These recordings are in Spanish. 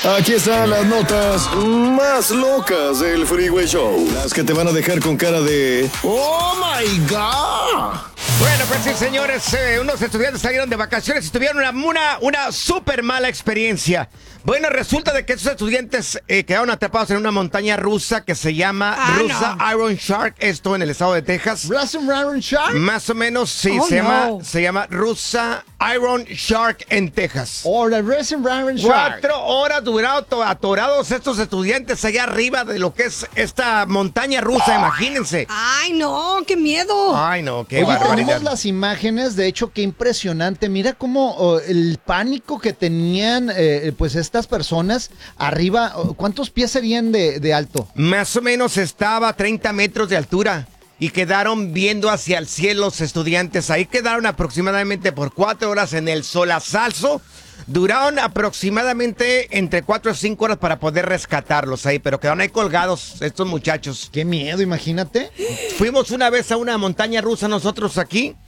Aquí están las notas más locas del Freeway Show. Las que te van a dejar con cara de ¡Oh, my God! Bueno, pues sí, señores, unos estudiantes salieron de vacaciones y tuvieron una súper mala experiencia. Bueno, resulta de que esos estudiantes quedaron atrapados en una montaña rusa que se llama Iron Shark, esto en el estado de Texas. ¿Russian Iron Shark? Más o menos, sí, se llama Rusa Iron Shark en Texas. The Russian Iron Shark. 4 horas duraron atorados estos estudiantes allá arriba de lo que es esta montaña rusa, imagínense. Ay, no, qué miedo. Ay, no, qué Oye, barbaridad. tenemos las imágenes, de hecho, qué impresionante. Mira cómo el pánico que tenían, pues, estas personas arriba. ¿Cuántos pies serían de alto? Más o menos estaba a 30 metros de altura y quedaron viendo hacia el cielo los estudiantes. Ahí quedaron aproximadamente por 4 horas en el solazazo. Duraron aproximadamente entre 4 o 5 horas para poder rescatarlos ahí, pero quedaron ahí colgados estos muchachos. Qué miedo, imagínate. Fuimos una vez a una montaña rusa nosotros aquí.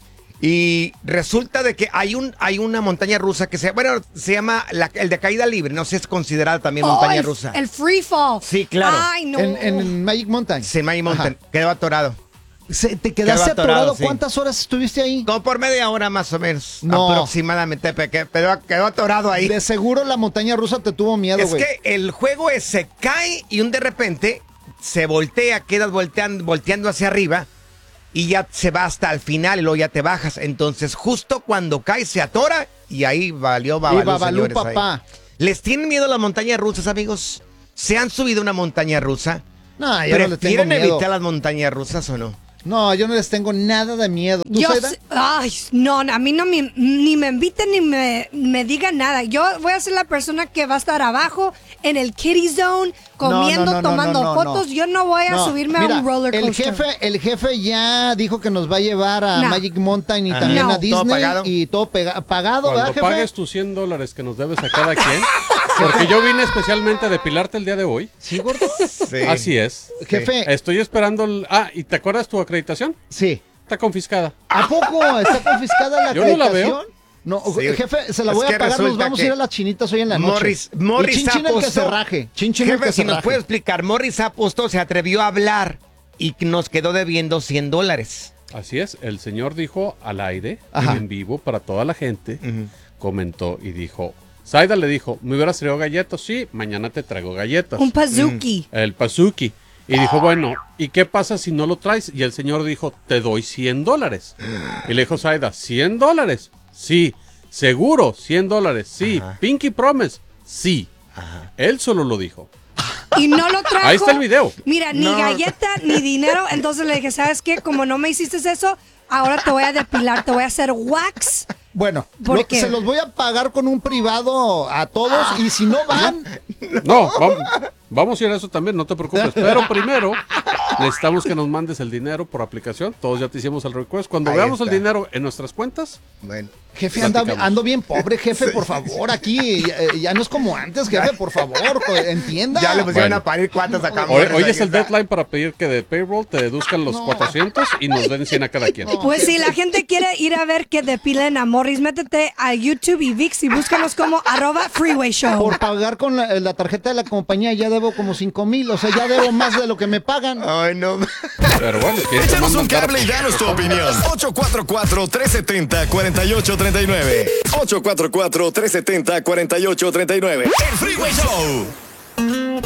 Y resulta de que hay una montaña rusa que se llama el de caída libre, no sé, es considerada también montaña rusa. El free fall. Sí, claro. Ay, no. En Magic Mountain. Sí, Magic Mountain. Quedó atorado. ¿Te quedaste atorado? Sí. ¿Cuántas horas estuviste ahí? Como por media hora más o menos. No. Aproximadamente, pero quedó atorado ahí. De seguro la montaña rusa te tuvo miedo, güey. Es que el juego se cae y de repente se voltea, quedas volteando hacia arriba. Y ya se va hasta el final y luego ya te bajas. Entonces, justo cuando cae, se atora y ahí valió Babalú, señores, papá. ahí. ¿Les tienen miedo a las montañas rusas, amigos? ¿Se han subido a una montaña rusa? No, yo no les tengo ¿Prefieren miedo. evitar las montañas rusas o no? No, yo no les tengo nada de miedo. ¿Tú, Zaida? Ay, no, a mí no ni me inviten ni me digan nada. Yo voy a ser la persona que va a estar abajo en el kiddie zone, comiendo, tomando fotos. Yo no voy a subirme a un roller coaster. El jefe ya dijo que nos va a llevar a Magic Mountain y también a Disney. ¿Todo pagado? Y todo pagado, Cuando ¿verdad, jefe? pagues tus $100 que nos debes a cada quien, porque yo vine especialmente a depilarte el día de hoy. ¿Sí, gordo? Sí. Así es. Jefe. Estoy esperando ¿y te acuerdas tu acreditación? Sí. Está confiscada. ¿A poco está confiscada la Yo no la acreditación? veo. No, Sí. jefe, se la voy Es a que pagar, nos resulta vamos a que ir a las chinitas hoy en la noche. Morris y Chin el que se apostó. raje. Chin el Jefe, que se si nos raje. puede explicar, Morris apostó, se atrevió a hablar y nos quedó debiendo $100. Así es. El señor dijo al aire, Ajá. en vivo, para toda la gente, comentó y dijo... Zaida le dijo, ¿me hubieras traído galletas? Sí, mañana te traigo galletas. Un pazuki. El Pazuki. Y dijo, bueno, ¿y qué pasa si no lo traes? Y el señor dijo, te doy $100. Y le dijo Zaida, ¿$100? Sí. ¿Seguro? $100. Sí. Ajá. Pinky Promise. Sí. Ajá. Él solo lo dijo. Y no lo trajo. Ahí está el video. Mira, ni galleta, ni dinero. Entonces le dije, ¿sabes qué? Como no me hiciste eso, ahora te voy a depilar, te voy a hacer wax. Bueno, ¿Por qué? se los voy a pagar con un privado a todos y si no van... No, vamos a ir a eso también, no te preocupes. Pero primero necesitamos que nos mandes el dinero por aplicación. Todos ya te hicimos el request. Cuando Ahí veamos está. el dinero en nuestras cuentas, Bueno. Jefe, platicamos. ando bien pobre, jefe, por favor, aquí ya no es como antes, jefe, por favor, entienda. Ya le pusieron Bueno. a parir cuántas acá. hoy es el deadline para pedir que de payroll te deduzcan los 400 y nos den 100 a cada quien. Pues si la gente quiere ir a ver que depilen a Morris, métete a YouTube y VIX y búscanos como @freewayshow. Por pagar con la tarjeta de la compañía ya debo como 5,000, o sea, ya debo más de lo que me pagan. Ay, no. Pero bueno, ¿quién te Échanos manda un a andar? cable y danos tu opinión. 844-370-4839. 844-370-4839. El Freeway Show.